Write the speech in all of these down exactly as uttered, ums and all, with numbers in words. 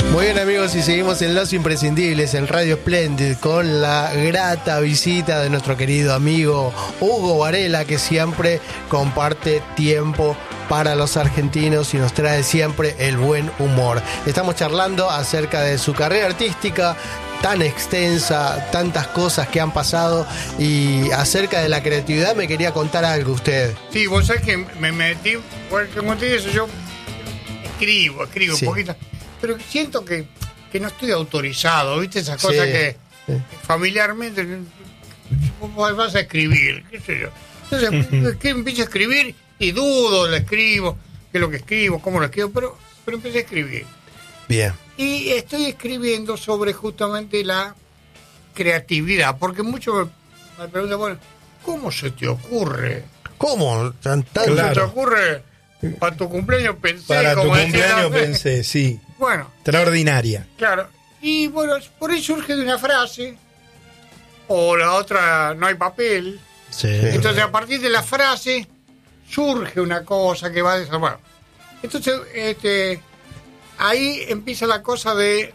Muy bien, amigos, y seguimos en Los Imprescindibles, en Radio Splendid, con la grata visita de nuestro querido amigo Hugo Varela, que siempre comparte tiempo para los argentinos y nos trae siempre el buen humor. Estamos charlando acerca de su carrera artística tan extensa, tantas cosas que han pasado, y acerca de la creatividad me quería contar algo usted. Sí, vos sabés que me metí, porque como te digo, yo escribo, escribo sí. un poquito, pero siento que, que no estoy autorizado, ¿viste? Esas cosas sí, que sí. familiarmente vos vas a escribir, qué sé yo. Entonces, que empiezo a escribir y dudo, lo escribo, qué es lo que escribo, cómo lo escribo, pero, pero empecé a escribir. Bien. Y estoy escribiendo sobre justamente la creatividad, porque muchos me preguntan, bueno, ¿cómo se te ocurre? ¿Cómo? Tan, tan ¿Cómo claro. se te ocurre? Para tu cumpleaños pensé. Para tu como cumpleaños pensé, sí. Bueno. Extraordinaria. Claro. Y bueno, por ahí surge de una frase, o la otra, no hay papel. Sí. Entonces, a partir de la frase, surge una cosa que va a desarmar. Bueno, entonces, este... ahí empieza la cosa de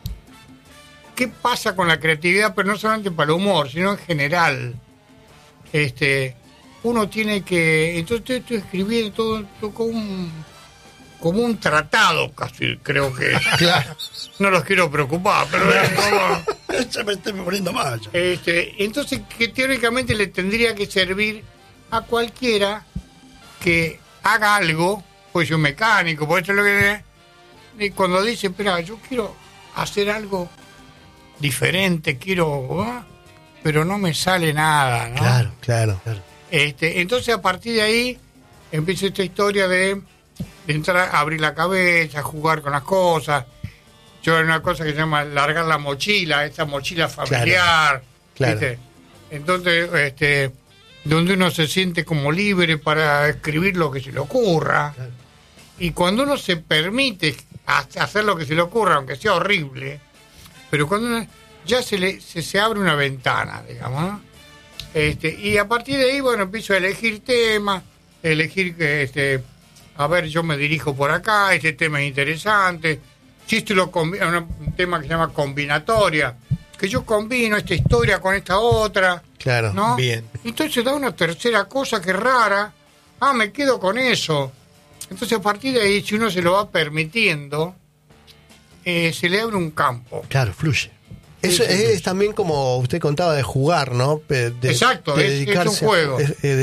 qué pasa con la creatividad, pero no solamente para el humor, sino en general. Este, uno tiene que... Entonces estoy escribiendo todo, todo como, un, como un tratado, casi, creo que... Claro. No los quiero preocupar, pero es como... Ya me estoy poniendo mal. Este, entonces, que teóricamente le tendría que servir a cualquiera que haga algo, pues un mecánico, por eso es lo que... Y cuando dice, espera, yo quiero hacer algo diferente, quiero, ¿eh? pero no me sale nada, ¿no? Claro, claro, claro. Este, entonces a partir de ahí empieza esta historia de, de entrar a abrir la cabeza, jugar con las cosas. Yo hay una cosa que se llama largar la mochila, esta mochila familiar. Claro, claro. ¿viste? Entonces, este, donde uno se siente como libre para escribir lo que se le ocurra. Claro. Y cuando uno se permite hacer lo que se le ocurra, aunque sea horrible, pero cuando uno, ya se le se, se abre una ventana, digamos, ¿no? Este, y a partir de ahí, bueno, empiezo a elegir temas, elegir que, este, a ver, yo me dirijo por acá, este tema es interesante, si esto lo combino, un tema que se llama combinatoria, que yo combino esta historia con esta otra, claro, ¿no? Bien. Entonces da una tercera cosa que es rara, ah, me quedo con eso. Entonces, a partir de ahí, si uno se lo va permitiendo, eh, se le abre un campo. Claro, fluye. Eso sí, sí, es, sí. es también como usted contaba de jugar, ¿no? De, Exacto, de es, es un juego. A, de